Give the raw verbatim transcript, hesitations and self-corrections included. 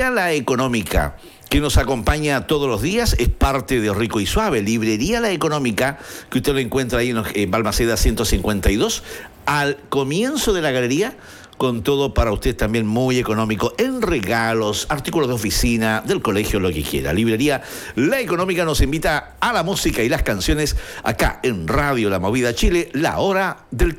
Librería La Económica, que nos acompaña todos los días, es parte de Rico y Suave. Librería La Económica, que usted lo encuentra ahí en, en Balmaceda ciento cincuenta y dos, al comienzo de la galería, con todo para usted también muy económico, en regalos, artículos de oficina, del colegio, lo que quiera. Librería La Económica nos invita a la música y las canciones acá en Radio La Movida Chile, la hora del